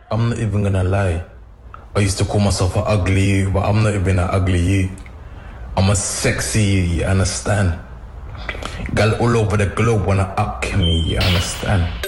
I'm not even gonna lie. I used to call myself an ugly you, but I'm not even an ugly you. I'm a sexy you understand? Girl all over the globe wanna up me, you understand?